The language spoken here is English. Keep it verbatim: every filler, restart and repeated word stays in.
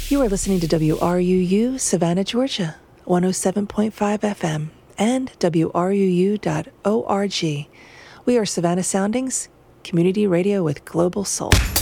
You are listening to W R U U Savannah, Georgia, one oh seven point five F M and W R U U dot org. We are Savannah Soundings, community radio with global soul.